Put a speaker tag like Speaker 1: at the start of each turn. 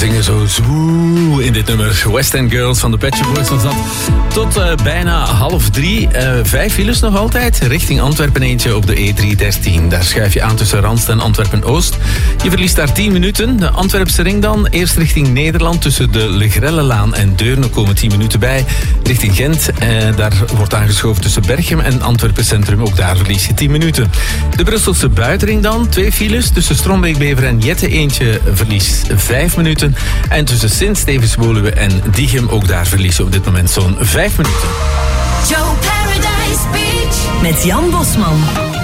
Speaker 1: zingen zo zwoe in dit nummer. West End Girls van de Pet Shop Boys was dat. Tot bijna 2:30. 5 files nog altijd. Richting Antwerpen eentje op de E313. Daar schuif je aan tussen Randst en Antwerpen-Oost. Je verliest daar 10 minuten. De Antwerpse ring dan. Eerst richting Nederland tussen de Legrellelaan en Deurne komen 10 minuten bij. Richting Gent. Daar wordt aangeschoven tussen Berchem en Antwerpen Centrum. Ook daar verlies je 10 minuten. De Brusselse buitenring dan. 2 files tussen Strombeek-Bever en Jette. Eentje verlies 5 minuten. En tussen Sint-Stevens-Woluwe en Diegem, ook daar verlies je op dit moment zo'n 5 minuten.
Speaker 2: Joe Paradise Beach met Jan Bosman.